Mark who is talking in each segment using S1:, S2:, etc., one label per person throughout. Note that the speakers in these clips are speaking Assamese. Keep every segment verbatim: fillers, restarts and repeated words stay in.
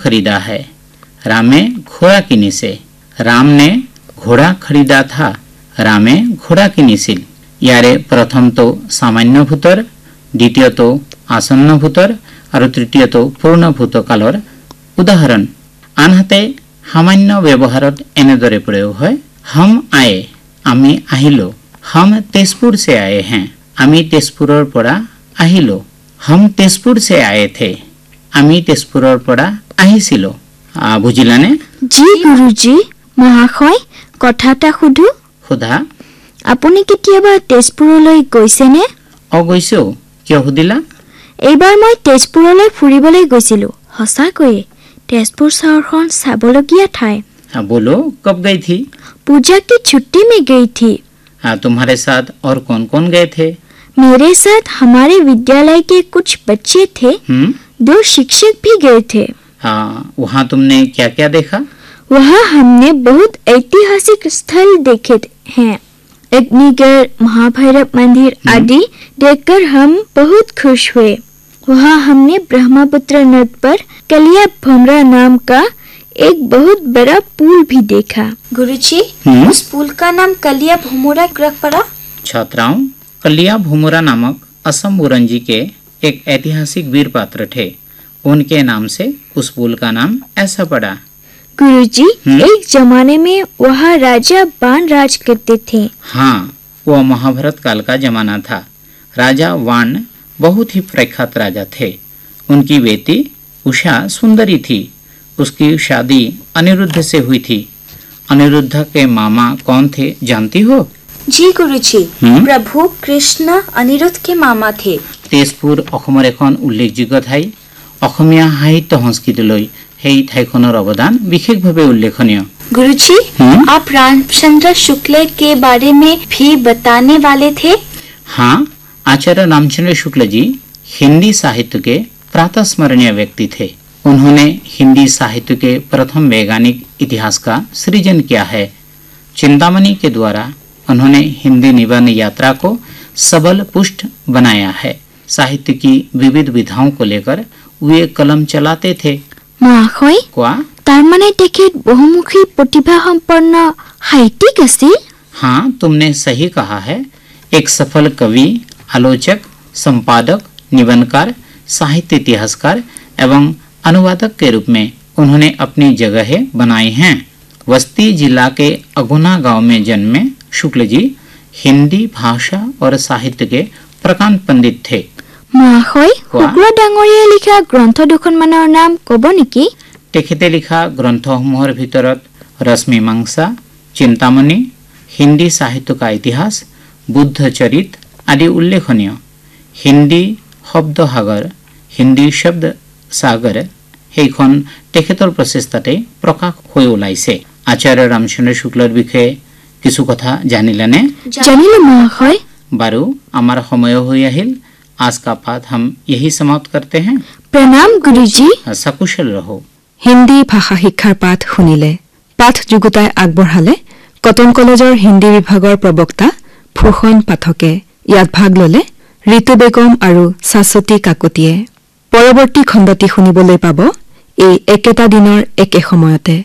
S1: खरीदा है। रामे घोड़ा किनिसे। राम ने घोड़ा खरीदा था। रामे घोड़ा किनिছিল। ইয়াৰে প্ৰথমটো সামান্য ভূতৰ, দ্বিতীয়টো আসন্ন ভূতৰ আৰু তৃতীয়টো পূৰ্ণ ভূতকালৰ উদাহৰণ। আনহাতে সামান্য ব্যৱহাৰত এনেদৰে প্ৰয়োগ হয়, हम आए, আমি আহিলো। हम तेजपुर से आए हैं, আমি তেজপুৰৰ পৰা আহিলো। हम तेजपुर से आए थे, আমি তেজপুৰৰ পৰা আহিছিলো। বুজিলানে?
S2: জি গুৰুজী। মহাশয়, কথা এটা সুধো।
S1: সোধা।
S2: আপুনি কেতিয়াবা তেজপুৰলৈ গৈছেনে?
S1: অ গৈছো। কিয় সুধিলা?
S2: এইবাৰ মই তেজপুৰলৈ ফুৰিবলৈ গৈছিলো। সঁচাকৈয়ে তেজপুৰ চহৰখন চাবলগীয়া ঠাই।
S1: बोलो, कब गई थी?
S2: पूजा की छुट्टी में गई थी।
S1: हाँ, तुम्हारे साथ और कौन कौन गए थे?
S2: मेरे साथ हमारे विद्यालय के कुछ बच्चे थे।
S1: हम्म,
S2: दो शिक्षक भी गए थे।
S1: हाँ, वहाँ तुमने क्या क्या देखा?
S2: वहाँ हमने बहुत ऐतिहासिक स्थल देखे हैं। अग्निगढ़, महाभैरव मंदिर आदि देखकर हम बहुत खुश हुए। वहाँ हमने ब्रह्मपुत्र नद पर कलिया भमरा नाम का एक बहुत बड़ा पुल भी देखा। गुरुजी, उस पुल का नाम कलिया भमरा रख पड़ा।
S1: छात्राओं, कलिया भूमुरा नामक असम बुरंजी के एक ऐतिहासिक वीर पात्र थे। उनके नाम से उस पुल का नाम ऐसा पड़ा।
S2: गुरुजी, एक जमाने में वहाँ राजा बाण राज करते थे।
S1: हाँ, वह महाभारत काल का जमाना था। राजा वाण बहुत ही प्रख्यात राजा थे। उनकी बेटी उषा सुंदरी थी। उसकी शादी अनिरुद्ध से हुई थी। अनिरुद्ध के मामा कौन थे जानती हो?
S2: जी गुरुजी, प्रभु कृष्ण अनिरुद्ध के मामा थे।
S1: তেজপুৰ অসমৰ এখন উল্লেখযোগ্য ঠাই। অসমীয়া সাহিত্য সংস্কৃতিলৈ সেই ঠাইখনৰ অৱদান বিশেষভাৱে উল্লেখনীয়।
S2: गुरुजी, आप रामचंद्र शुक्ल के बारे में भी बताने वाले थे।
S1: हाँ, आचार्य रामचंद्र शुक्ल जी हिंदी साहित्य के प्रातस्मरणीय व्यक्ति थे। उन्होंने हिंदी साहित्य के प्रथम वैज्ञानिक इतिहास का सृजन किया है। चिंतामणि के द्वारा उन्होंने हिंदी निबंध यात्रा को सबल पुष्ट बनाया है। साहित्य की विविध विधाओं को लेकर वे कलम चलाते थे।
S2: মহাশয়,
S1: क्या?
S2: তাৰ মানে তেখেত বহুমুখী প্ৰতিভা সম্পন্ন সাহিত্যিক আছিল।
S1: हाँ, तुमने सही कहा है। एक सफल कवि, आलोचक, संपादक, निबंधकार, साहित्य इतिहासकार एवं अनुवादक के रूप में उन्होंने अपनी जगहें बनाई हैं। वस्ती जिला के अगुना गांव में जन्मे शुक्ल जी हिंदी भाषा और साहित्य के प्रकांड पंडित थे।
S2: মহাশয়, শুক্ল ডাঙৰীয়াই লিখা গ্ৰন্থ দুখনমানৰ নাম ক'ব নেকি?
S1: তেখেতে লিখা গ্ৰন্থসমূহৰ ভিতৰত ৰশ্মিমাংসা, চিন্তামণি, হিন্দী সাহিত্য का इतिहास, बुद्ध चरित आदि उल्लेखनीय। हिंदी शब्द सागर, हिंदी शब्द सागर সেইখন তেখেতৰ প্ৰচেষ্টাতে প্ৰকাশ হৈ ওলাইছে। আচাৰ্য ৰামচন্দ্ৰ শুক্লৰ বিষয়ে কিছু কথা জানিলানে?
S2: জানিলো মহাশয়।
S1: বাৰু, আমাৰ সময় হৈ আহিল। आज का पाठ हम यही समाप्त करते हैं।
S2: প্ৰণাম গুৰুজী।
S1: সকুশল ৰহো।
S3: হিন্দী ভাষা শিক্ষাৰ পাঠ শুনিলে। পাঠ যুগুতাই আগবঢ়ালে কটন কলেজৰ হিন্দী বিভাগৰ প্ৰবক্তা ভূষণ পাঠকে। ইয়াত ভাগ ললে ঋতু বেগম আৰু শাশ্বতী কাকতিয়ে। পৰৱৰ্তী খণ্ডটি শুনিবলৈ পাব এই একেটা দিনৰ একে সময়তে।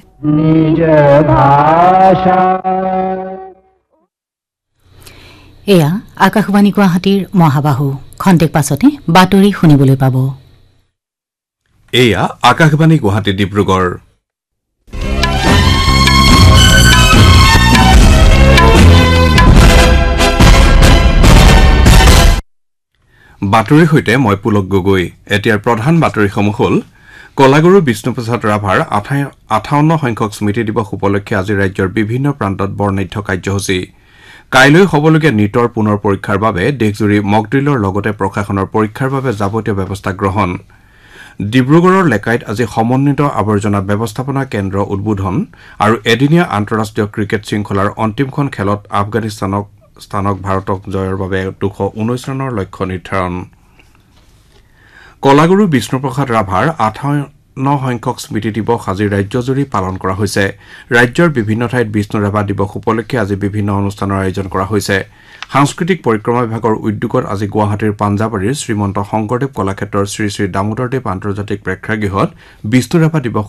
S4: এয়া আকাশবাণী গুৱাহাটীৰ মহাবাহু। খন্তেক পাছতে বাতৰি শুনিবলৈ পাব।
S5: এয়া আকাশবাণী গুৱাহাটী ডিব্ৰুগড়। বাতৰিৰ সৈতে মই পুলক গগৈ। এতিয়াৰ প্ৰধান বাতৰিসমূহ হ'ল কলাগুৰু বিষ্ণুপ্ৰসাদ ৰাভাৰ আঠাৱন্ন সংখ্যক স্মৃতি দিৱস উপলক্ষে আজি ৰাজ্যৰ বিভিন্ন প্ৰান্তত বৰ্ণাঢ্য কাৰ্যসূচী। কাইলৈ হ'বলগীয়া নীটৰ পুনৰ পৰীক্ষাৰ বাবে দেশজুৰি মকড্ৰিলৰ লগতে প্ৰশাসনৰ পৰীক্ষাৰ বাবে যাৱতীয় ব্যৱস্থা গ্ৰহণ। ডিব্ৰুগড়ৰ লেকাইত আজি সমন্বিত আৱৰ্জনা ব্যৱস্থাপনা কেন্দ্ৰ উদ্বোধন আৰু এদিনীয়া আন্তঃৰাষ্ট্ৰীয় ক্ৰিকেট শৃংখলাৰ অন্তিমখন খেলত আফগানিস্তানক স্থানক ভাৰতক জয়ৰ বাবে দুশ ঊনৈশ ৰানৰ লক্ষ্য নিৰ্ধাৰণ। কলাগুৰু বিষ্ণুপ্ৰসাদ ৰাভাৰ আঠাৱন্ন সংখ্যক স্মৃতি দিৱস আজি ৰাজ্যজুৰি পালন কৰা হৈছে। ৰাজ্যৰ বিভিন্ন ঠাইত বিষ্ণু ৰাভা দিৱস উপলক্ষে আজি বিভিন্ন অনুষ্ঠানৰ আয়োজন কৰা হৈছে। সাংস্কৃতিক পৰিক্ৰমা বিভাগৰ উদ্যোগত আজি গুৱাহাটীৰ পাঞ্জাবাৰীৰ শ্ৰীমন্ত শংকৰদেৱ কলাক্ষেত্ৰৰ শ্ৰী শ্ৰী দামোদৰদেৱ আন্তৰ্জাতিক প্ৰেক্ষাগৃহত বিষ্ণু ৰাভা দিৱস